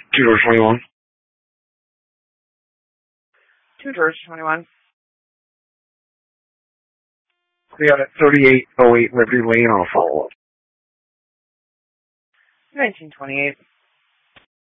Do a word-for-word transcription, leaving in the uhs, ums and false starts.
Two doors twenty-one. Two doors twenty-one. We got it thirty-eight oh eight Liberty Lane on a follow-up. nineteen twenty-eight.